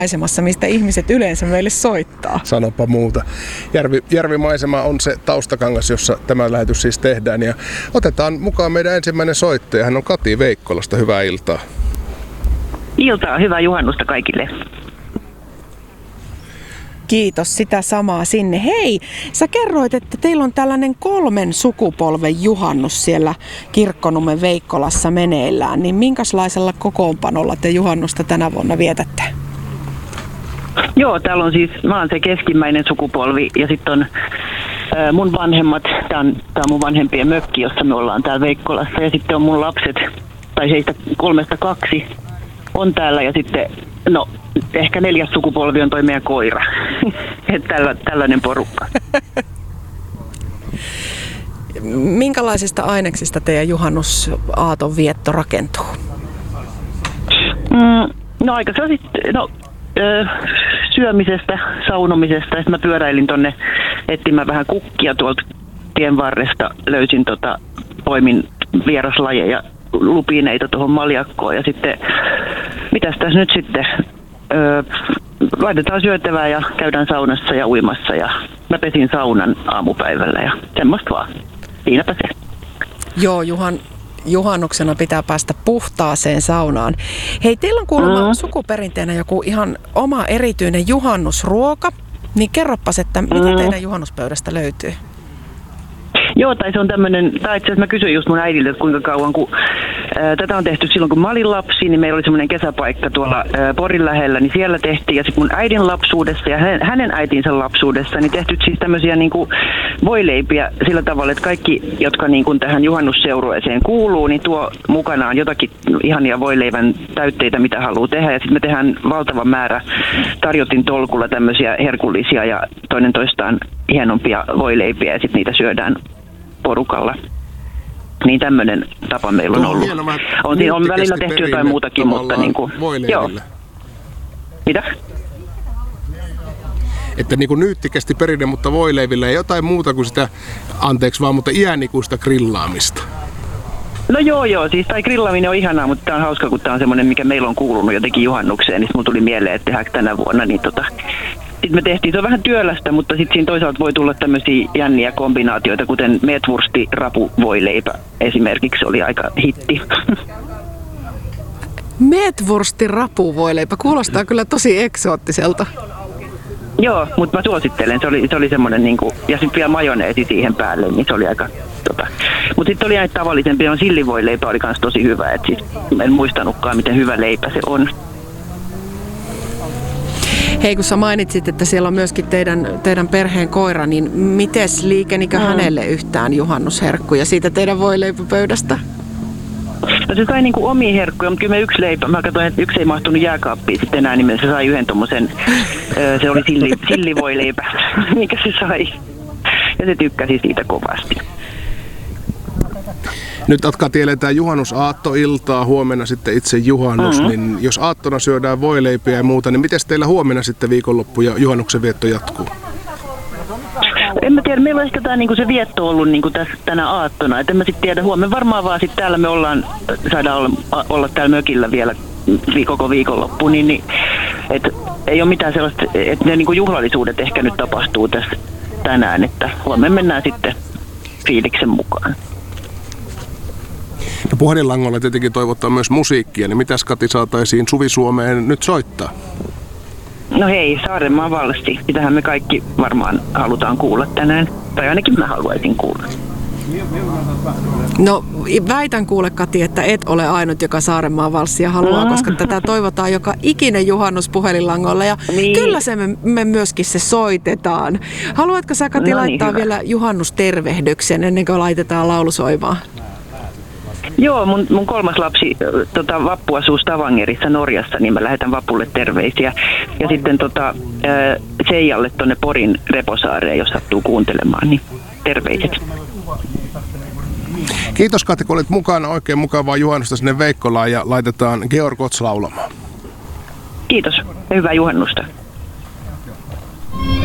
maisemassa, mistä ihmiset yleensä meille soittaa. Sanopa muuta. Järvimaisema on se taustakangas, jossa tämä lähetys siis tehdään. Ja otetaan mukaan meidän ensimmäinen soittaja. Hän on Kati Veikkolasta. Hyvää iltaa. Iltaa, hyvää juhannusta kaikille. Kiitos, sitä samaa sinne. Hei, sä kerroit, että teillä on tällainen 3 sukupolven juhannus siellä Kirkkonummen Veikkolassa meneillään. Niin minkälaisella kokoonpanolla te juhannusta tänä vuonna vietätte? Joo, täällä on siis, mä oon se keskimmäinen sukupolvi ja sitten on mun vanhemmat, tää on mun vanhempien mökki, jossa me ollaan täällä Veikkolassa ja sitten on mun lapset, tai heistä 3-2 on täällä ja sitten, no ehkä 4. sukupolvi on toi meidän koira. Että tällainen porukka. Minkälaisista aineksista teidän juhannusaaton vietto rakentuu? No aika se on syömisestä, saunomisesta. Sitten mä pyöräilin tonne etsimään vähän kukkia tuolta tien varresta. Löysin poimin vieraslajeja, lupineita tuohon maljakkoon. Ja sitten, mitäs tässä nyt sitten? Laitetaan syötävää ja käydään saunassa ja uimassa. Ja mä pesin saunan aamupäivällä ja semmoista vaan. Siinäpä se. Joo, juhannuksena pitää päästä puhtaaseen saunaan. Hei, teillä on kuulemma sukuperinteenä joku ihan oma erityinen juhannusruoka. Niin kerropas, että mitä teidän juhannuspöydästä löytyy? Joo, tai se on tämmöinen, tai itse asiassa mä kysyin just mun äidiltä, että kuinka kauan, kun tätä on tehty silloin, kun mä olin lapsi, niin meillä oli semmoinen kesäpaikka tuolla Porin lähellä, niin siellä tehtiin, ja sitten mun äidin lapsuudessa ja hänen äitinsä lapsuudessa, niin tehty siis tämmöisiä niin kuin voileipiä sillä tavalla, että kaikki, jotka niin kuin tähän juhannusseurueeseen kuuluu, niin tuo mukanaan jotakin ihania voileivän täytteitä, mitä haluaa tehdä, ja sitten me tehdään valtava määrä tarjotin tolkulla tämmöisiä herkullisia ja toinen toistaan hienompia voileipiä, ja sitten niitä syödään porukalla. Niin tämmöinen tapa meillä on ollut. On välillä tehty jotain muutakin, mutta niin kuin, joo. Mitä? Että niin kuin nyyttikästi perinne, mutta voileivillä ei jotain muuta kuin sitä, anteeksi vaan, mutta iänikuista grillaamista. No joo, siis tai grillaaminen on ihanaa, mutta tämä on hauska, kun tämä on semmoinen, mikä meillä on kuulunut jotenkin juhannukseen, niin mun tuli mieleen, että tehdäänkö tänä vuonna, niin sitten me tehtiin, se on vähän työlästä, mutta sitten siinä toisaalta voi tulla tämmöisiä jänniä kombinaatioita, kuten meetwursti rapuvoileipä esimerkiksi oli aika hitti. Meetwursti rapuvoileipä, kuulostaa kyllä tosi eksoottiselta. Joo, mutta mä suosittelen, se oli semmoinen niinku, ja sitten vielä majoneesi siihen päälle, niin se oli aika Mutta sitten oli näitä tavallisempi, on sillivoileipä oli kans tosi hyvä, että siis en muistanutkaan, miten hyvä leipä se on. Hei, kun sä mainitsit, että siellä on myöskin teidän perheen koira, niin mites liikenikö hänelle yhtään juhannusherkkuja siitä teidän voileipäpöydästä? No se sai niinku omia herkkuja, mutta kyllä me yksi leipä, mä katsoin, että yksi ei mahtunut jääkaappiin sitten enää, niin se sai yhden tommosen, se oli sillivoileipä, mikä se sai. Ja se tykkäsi siitä kovasti. Nyt Kati eletään juhannusaattoiltaa, huomenna sitten itse juhannus, niin jos aattona syödään voileipiä ja muuta, niin miten teillä huomenna sitten viikonloppu ja juhannuksen vietto jatkuu? En mä tiedä, meillä on ehkä niinku se vietto ollut niinku tässä tänä aattona, et en mä sitten tiedä, huomenna varmaan vaan sitten täällä me saadaan olla täällä mökillä vielä koko viikonloppu, niin et ei ole mitään sellaista, että ne niinku juhlallisuudet ehkä nyt tapahtuu tässä tänään, että huomenna mennään sitten fiiliksen mukaan. No puhelinlangolla tietenkin toivottaa myös musiikkia, niin mitäs Kati saataisiin Suvi-Suomeen nyt soittaa? No hei, Saarenmaan valssi. Sitähän me kaikki varmaan halutaan kuulla tänään. Tai ainakin mä haluaisin kuulla. No väitän kuule Kati, että et ole ainut, joka Saarenmaan valssia haluaa, koska tätä toivotaan joka ikinen juhannus puhelinlangolla. Ja niin. Kyllä me myöskin se soitetaan. Haluatko sä Kati laittaa hyvä. Vielä juhannustervehdyksen ennen kuin laitetaan laulu soimaan? Joo, mun 3. lapsi Vappu asuu Stavangerissa Norjassa, niin mä lähetän Vapulle terveisiä. Ja sitten Seijalle tonne Porin Reposaareen, jos sattuu kuuntelemaan, niin terveiset. Kiitos Kati, kun olit mukana. Oikein mukavaa juhannusta sinne Veikkolaan ja laitetaan Georg Ots laulamaan. Kiitos ja hyvää juhannusta.